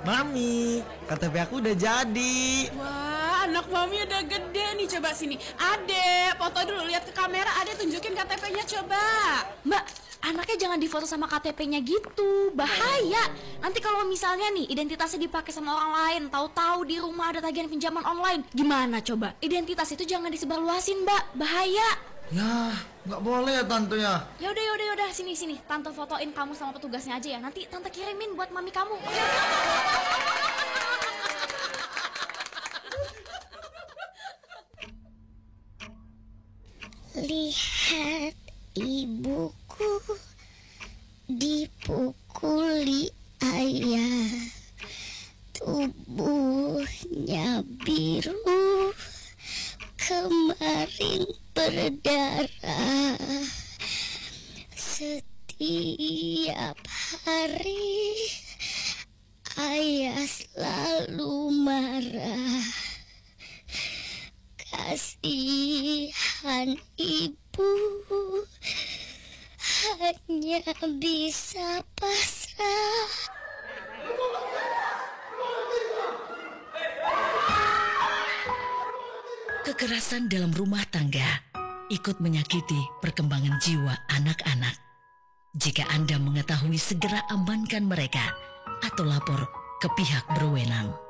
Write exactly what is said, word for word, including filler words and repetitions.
Mami, K T P aku udah jadi. Wah, anak mami udah gede nih. Coba sini. Ade, foto dulu, lihat ke kamera. Ade tunjukin K T P-nya coba. Mbak, anaknya jangan difoto sama K T P-nya gitu. Bahaya. Nanti kalau misalnya nih identitasnya dipakai sama orang lain, tahu-tahu di rumah ada tagihan pinjaman online. Gimana coba? Identitas itu jangan disebarluasin, Mbak. Bahaya. Ya, nggak boleh ya tante ya. Yaudah, yaudah, yaudah. Sini, sini. Tante fotoin kamu sama petugasnya aja ya. Nanti tante kirimin buat mami kamu. Lihat ibuku dipukuli ayah, tubuhnya biru, kemarin berdarah. Setiap hari ayah selalu marah. Kasihan ibu hanya bisa pasrah. Kekerasan dalam rumah tangga ikut menyakiti perkembangan jiwa anak-anak. Jika Anda mengetahui, segera amankan mereka atau lapor ke pihak berwenang.